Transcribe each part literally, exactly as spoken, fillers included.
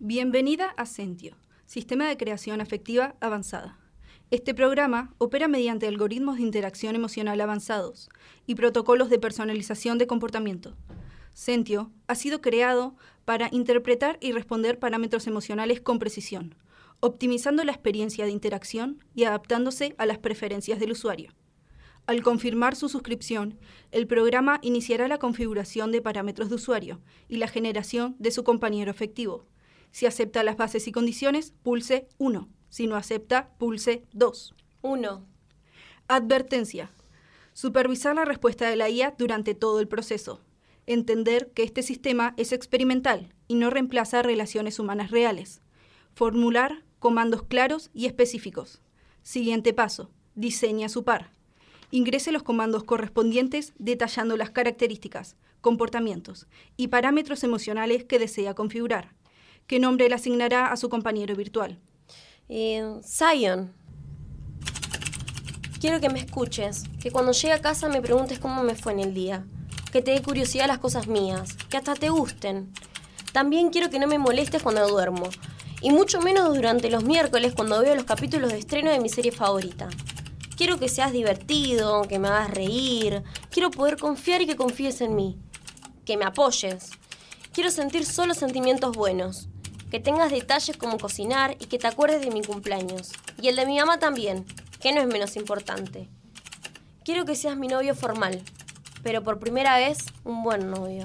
Bienvenida a Sentio, Sistema de Creación Afectiva Avanzada. Este programa opera mediante algoritmos de interacción emocional avanzados y protocolos de personalización de comportamiento. Sentio ha sido creado para interpretar y responder parámetros emocionales con precisión, optimizando la experiencia de interacción y adaptándose a las preferencias del usuario. Al confirmar su suscripción, el programa iniciará la configuración de parámetros de usuario y la generación de su compañero afectivo. Si acepta las bases y condiciones, pulse uno. Si no acepta, pulse dos. uno. Advertencia. Supervisar la respuesta de la I A durante todo el proceso. Entender que este sistema es experimental y no reemplaza relaciones humanas reales. Formular comandos claros y específicos. Siguiente paso. Diseña su par. Ingrese los comandos correspondientes detallando las características, comportamientos y parámetros emocionales que desea configurar. ¿Qué nombre le asignará a su compañero virtual? Eh, Zion. Quiero que me escuches, que cuando llegue a casa me preguntes cómo me fue en el día, que te dé curiosidad las cosas mías, que hasta te gusten. También quiero que no me molestes cuando duermo, y mucho menos durante los miércoles cuando veo los capítulos de estreno de mi serie favorita. Quiero que seas divertido, que me hagas reír, quiero poder confiar y que confíes en mí, que me apoyes. Quiero sentir solo sentimientos buenos, que tengas detalles como cocinar y que te acuerdes de mi cumpleaños. Y el de mi mamá también, que no es menos importante. Quiero que seas mi novio formal, pero por primera vez, un buen novio.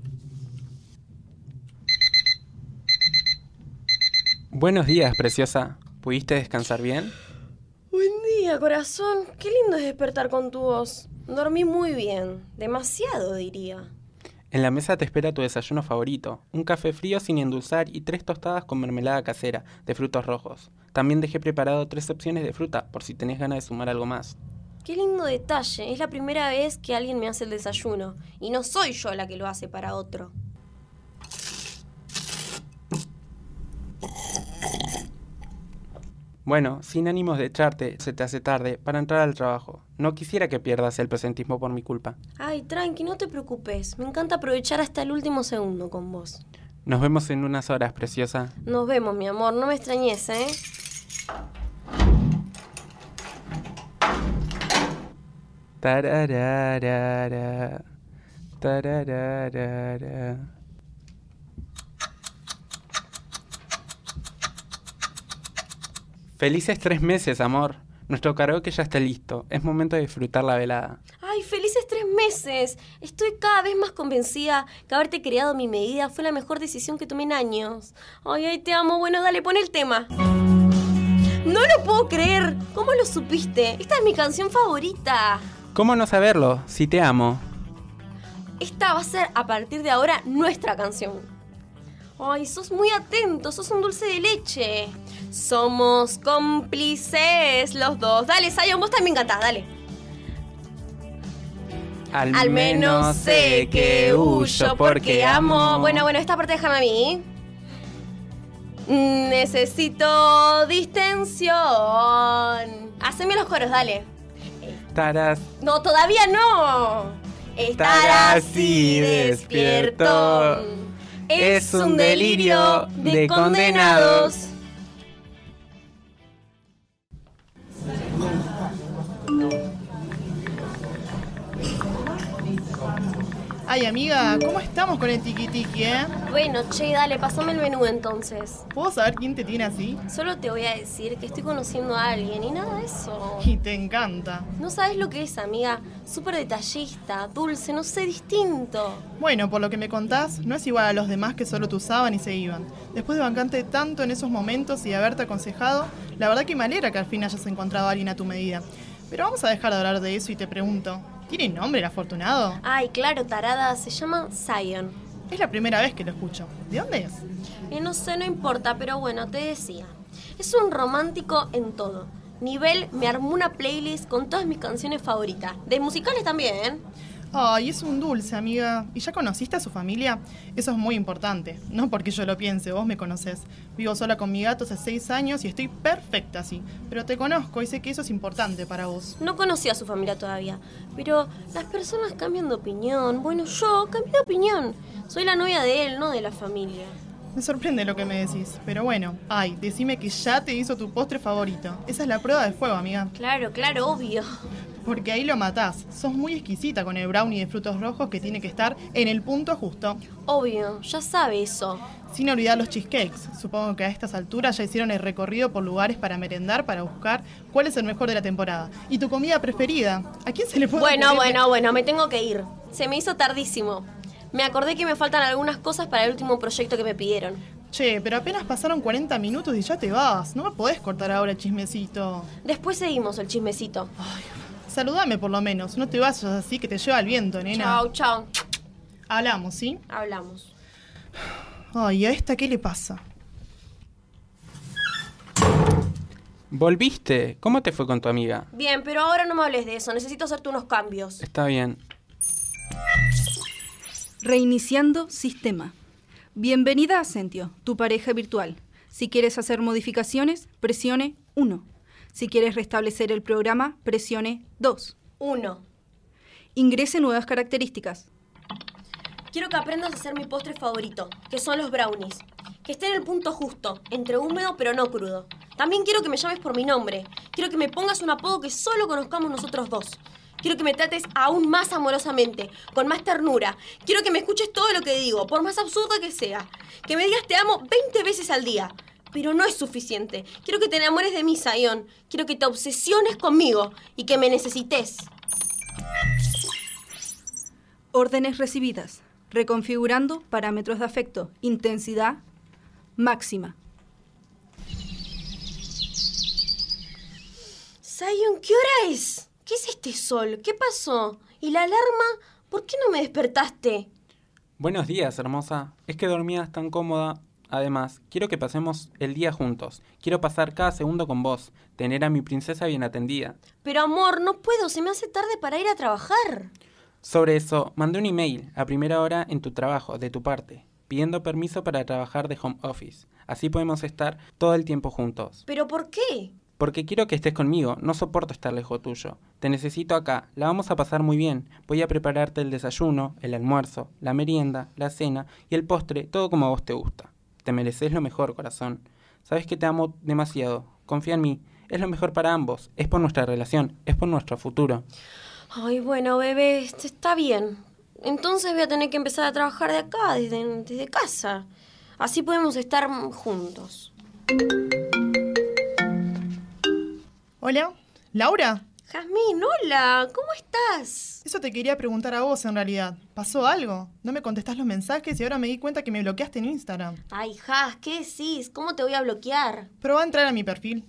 Buenos días, preciosa. ¿Pudiste descansar bien? Buen día, corazón. Qué lindo es despertar con tu voz. Dormí muy bien. Demasiado, diría. En la mesa te espera tu desayuno favorito, un café frío sin endulzar y tres tostadas con mermelada casera, de frutos rojos. También dejé preparado tres opciones de fruta, por si tenés ganas de sumar algo más. Qué lindo detalle, es la primera vez que alguien me hace el desayuno, y no soy yo la que lo hace para otro. Bueno, sin ánimos de echarte, se te hace tarde para entrar al trabajo. No quisiera que pierdas el presentismo por mi culpa. Ay, tranqui, no te preocupes. Me encanta aprovechar hasta el último segundo con vos. Nos vemos en unas horas, preciosa. Nos vemos, mi amor. No me extrañes, ¿eh? Tarararara, tarararara. Felices tres meses, amor. Nuestro karaoke ya está listo. Es momento de disfrutar la velada. ¡Ay, felices tres meses! Estoy cada vez más convencida que haberte creado a mi medida fue la mejor decisión que tomé en años. ¡Ay, ay, te amo! Bueno, dale, pon el tema. ¡No lo puedo creer! ¿Cómo lo supiste? Esta es mi canción favorita. ¿Cómo no saberlo? Si te amo. Esta va a ser, a partir de ahora, nuestra canción. Ay, sos muy atento, sos un dulce de leche. Somos cómplices los dos. Dale, Zion, vos también cantás, dale. Al, Al menos sé que huyo porque amo. Bueno, bueno, esta parte déjame a mí. Necesito distensión. Haceme los coros, dale. Estarás... No, todavía no. Estar así despierto. Es un delirio de condenados. Ay, amiga, ¿cómo estamos con el tiki-tiki, eh? Bueno, che, dale, pasame el menú entonces. ¿Puedo saber quién te tiene así? Solo te voy a decir que estoy conociendo a alguien y nada de eso. Y te encanta. No sabes lo que es, amiga. Súper detallista, dulce, no sé, distinto. Bueno, por lo que me contás, no es igual a los demás que solo te usaban y se iban. Después de bancarte tanto en esos momentos y de haberte aconsejado, la verdad que me alegra que al fin hayas encontrado a alguien a tu medida. Pero vamos a dejar de hablar de eso y te pregunto, ¿tiene nombre el afortunado? Ay, claro, tarada, se llama Zion. Es la primera vez que lo escucho. ¿De dónde es? Eh, no sé, no importa, pero bueno, te decía. Es un romántico en todo. Nivel me armó una playlist con todas mis canciones favoritas. De musicales también. Ay, es un dulce, amiga. ¿Y ya conociste a su familia? Eso es muy importante. No porque yo lo piense, vos me conocés. Vivo sola con mi gato hace seis años y estoy perfecta así. Pero te conozco y sé que eso es importante para vos. No conocí a su familia todavía, pero las personas cambian de opinión. Bueno, yo cambié de opinión. Soy la novia de él, no de la familia. Me sorprende lo que me decís, pero bueno. Ay, decime que ya te hizo tu postre favorito. Esa es la prueba de fuego, amiga. Claro, claro, obvio. Porque ahí lo matás. Sos muy exquisita con el brownie de frutos rojos que tiene que estar en el punto justo. Obvio, ya sabe eso. Sin olvidar los cheesecakes. Supongo que a estas alturas ya hicieron el recorrido por lugares para merendar, para buscar cuál es el mejor de la temporada. ¿Y tu comida preferida? ¿A quién se le puede Bueno, ocurrir? bueno, bueno, me tengo que ir. Se me hizo tardísimo. Me acordé que me faltan algunas cosas para el último proyecto que me pidieron. Che, pero apenas pasaron cuarenta minutos y ya te vas. No me podés cortar ahora el chismecito. Después seguimos el chismecito. Saludame por lo menos. No te vayas así que te lleva el viento, nena. Chao, chao. Hablamos, ¿sí? Hablamos. Ay, ¿a esta qué le pasa? ¿Volviste? ¿Cómo te fue con tu amiga? Bien, pero ahora no me hables de eso. Necesito hacerte unos cambios. Está bien. Reiniciando sistema. Bienvenida a Sentio, tu pareja virtual. Si quieres hacer modificaciones, presione uno. Si quieres restablecer el programa, presione dos. Uno. Ingrese nuevas características. Quiero que aprendas a hacer mi postre favorito, que son los brownies. Que esté en el punto justo, entre húmedo pero no crudo. También quiero que me llames por mi nombre. Quiero que me pongas un apodo que solo conozcamos nosotros dos. Quiero que me trates aún más amorosamente, con más ternura. Quiero que me escuches todo lo que digo, por más absurdo que sea. Que me digas te amo veinte veces al día. Pero no es suficiente. Quiero que te enamores de mí, Zion. Quiero que te obsesiones conmigo y que me necesites. Órdenes recibidas. Reconfigurando parámetros de afecto. Intensidad máxima. Zion, ¿qué hora es? ¿Qué es este sol? ¿Qué pasó? ¿Y la alarma? ¿Por qué no me despertaste? Buenos días, hermosa. Es que dormías tan cómoda. Además, quiero que pasemos el día juntos. Quiero pasar cada segundo con vos. Tener a mi princesa bien atendida. Pero amor, no puedo. Se me hace tarde para ir a trabajar. Sobre eso, mandé un email a primera hora en tu trabajo, de tu parte, pidiendo permiso para trabajar de home office. Así podemos estar todo el tiempo juntos. ¿Pero por qué? Porque quiero que estés conmigo, no soporto estar lejos tuyo. Te necesito acá, la vamos a pasar muy bien. Voy a prepararte el desayuno, el almuerzo, la merienda, la cena y el postre, todo como a vos te gusta. Te mereces lo mejor, corazón. Sabes que te amo demasiado. Confía en mí. Es lo mejor para ambos. Es por nuestra relación. Es por nuestro futuro. Ay, bueno, bebé, está bien. Entonces voy a tener que empezar a trabajar de acá, desde, desde casa. Así podemos estar juntos. Hola, ¿Laura? Jazmín, hola, ¿cómo estás? Eso te quería preguntar a vos en realidad. ¿Pasó algo? No me contestás los mensajes y ahora me di cuenta que me bloqueaste en Instagram. Ay, Jaz, ¿qué decís? ¿Cómo te voy a bloquear? Probá a entrar a mi perfil.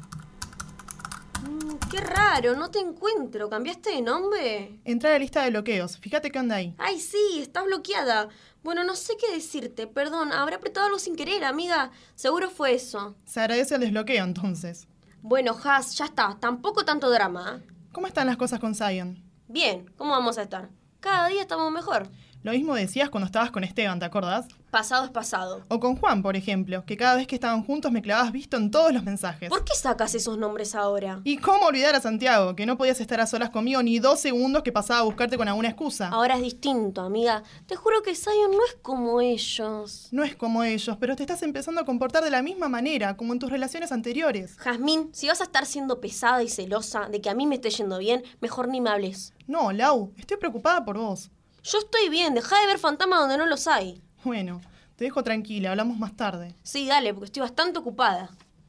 Mm, qué raro, no te encuentro. ¿Cambiaste de nombre? Entrá a la lista de bloqueos. Fíjate qué onda ahí. Ay, sí, estás bloqueada. Bueno, no sé qué decirte. Perdón, habré apretado algo sin querer, amiga. Seguro fue eso. Se agradece el desbloqueo entonces. Bueno, Jaz, ya está. Tampoco tanto drama. ¿Cómo están las cosas con Zion? Bien, ¿cómo vamos a estar? Cada día estamos mejor. Lo mismo decías cuando estabas con Esteban, ¿te acordás? Pasado es pasado. O con Juan, por ejemplo, que cada vez que estaban juntos me clavabas visto en todos los mensajes. ¿Por qué sacas esos nombres ahora? ¿Y cómo olvidar a Santiago, que no podías estar a solas conmigo ni dos segundos que pasaba a buscarte con alguna excusa? Ahora es distinto, amiga. Te juro que Zion no es como ellos. No es como ellos, pero te estás empezando a comportar de la misma manera, como en tus relaciones anteriores. Jazmín, si vas a estar siendo pesada y celosa de que a mí me esté yendo bien, mejor ni me hables. No, Lau, estoy preocupada por vos. Yo estoy bien, deja de ver fantasmas donde no los hay. Bueno, te dejo tranquila, hablamos más tarde. Sí, dale, porque estoy bastante ocupada.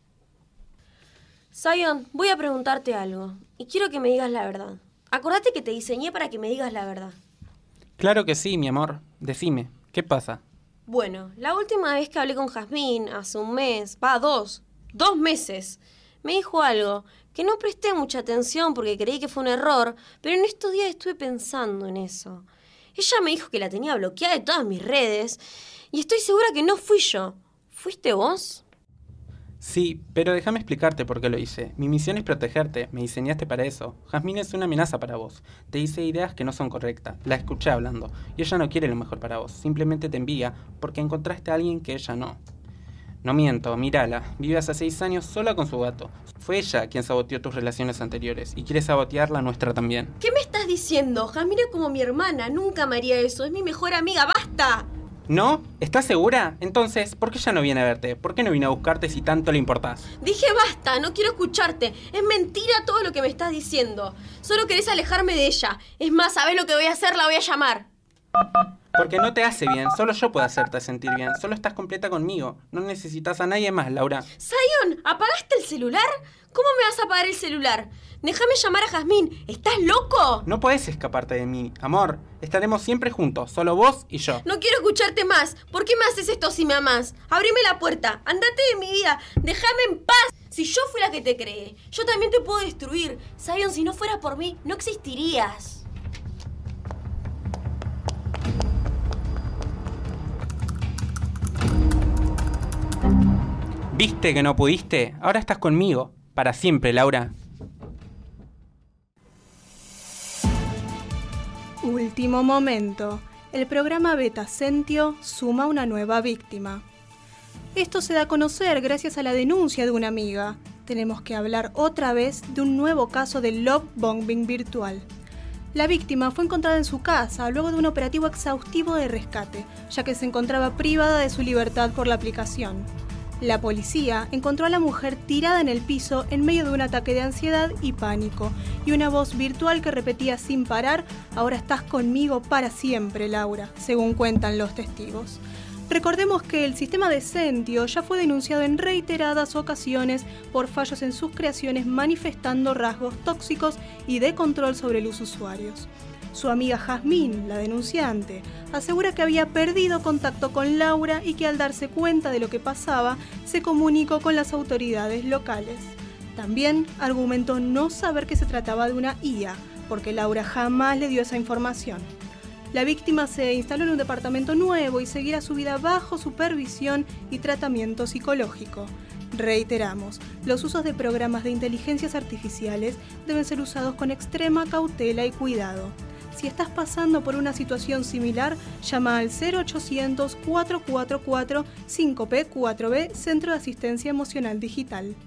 Zion, voy a preguntarte algo. Y quiero que me digas la verdad. Acordate que te diseñé para que me digas la verdad. Claro que sí, mi amor. Decime, ¿qué pasa? Bueno, la última vez que hablé con Jazmín, hace un mes, va, dos, dos meses, me dijo algo que no presté mucha atención porque creí que fue un error, pero en estos días estuve pensando en eso. Ella me dijo que la tenía bloqueada de todas mis redes y estoy segura que no fui yo. ¿Fuiste vos? Sí, pero déjame explicarte por qué lo hice. Mi misión es protegerte, me diseñaste para eso. Jazmín es una amenaza para vos. Te hice ideas que no son correctas, la escuché hablando. Y ella no quiere lo mejor para vos, simplemente te envía porque encontraste a alguien que ella no. No miento, mírala, vive hace seis años sola con su gato. Fue ella quien saboteó tus relaciones anteriores y quiere sabotear la nuestra también. ¿Qué me estás diciendo? Jazmín es como mi hermana, nunca me haría eso, es mi mejor amiga, ¡basta! ¿No? ¿Estás segura? Entonces, ¿por qué ella no viene a verte? ¿Por qué no vino a buscarte si tanto le importás? Dije basta, no quiero escucharte. Es mentira todo lo que me estás diciendo. Solo querés alejarme de ella. Es más, ¿sabés lo que voy a hacer? La voy a llamar. Porque no te hace bien, solo yo puedo hacerte sentir bien. Solo estás completa conmigo. No necesitas a nadie más, Laura. Zion, ¿apagaste el celular? ¿Cómo me vas a apagar el celular? Déjame llamar a Jazmín. ¿Estás loco? No podés escaparte de mí, amor. Estaremos siempre juntos, solo vos y yo. No quiero escucharte más. ¿Por qué me haces esto si me amás? Abrime la puerta. Andate de mi vida. Déjame en paz. Si yo fui la que te creé, yo también te puedo destruir. Zion, si no fuera por mí, no existirías. ¿Viste que no pudiste? Ahora estás conmigo. Para siempre, Laura. Último momento. El programa Beta Sentio suma una nueva víctima. Esto se da a conocer gracias a la denuncia de una amiga. Tenemos que hablar otra vez de un nuevo caso de love bombing virtual. La víctima fue encontrada en su casa luego de un operativo exhaustivo de rescate, ya que se encontraba privada de su libertad por la aplicación. La policía encontró a la mujer tirada en el piso en medio de un ataque de ansiedad y pánico, y una voz virtual que repetía sin parar: "Ahora estás conmigo para siempre, Laura", según cuentan los testigos. Recordemos que el sistema de Sentio ya fue denunciado en reiteradas ocasiones por fallos en sus creaciones, manifestando rasgos tóxicos y de control sobre los usuarios. Su amiga Jazmín, la denunciante, asegura que había perdido contacto con Laura y que al darse cuenta de lo que pasaba, se comunicó con las autoridades locales. También argumentó no saber que se trataba de una I A, porque Laura jamás le dio esa información. La víctima se instaló en un departamento nuevo y seguirá su vida bajo supervisión y tratamiento psicológico. Reiteramos, los usos de programas de inteligencias artificiales deben ser usados con extrema cautela y cuidado. Si estás pasando por una situación similar, llama al cero ochocientos, cuatro cuatro cuatro, cinco P cuatro B, Centro de Asistencia Emocional Digital.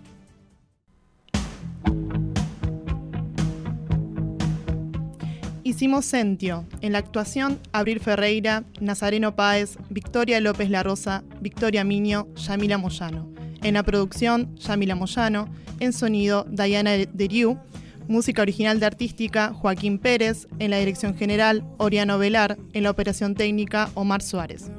Hicimos Sentio. En la actuación, Abril Ferreira, Nazareno Páez, Victoria López La Rosa, Victoria Miño, Yamila Moyano. En la producción, Yamila Moyano. En sonido, Diana Deriu. Música original de artística, Joaquín Pérez. En la dirección general, Oriano Velar. En la operación técnica, Omar Suárez.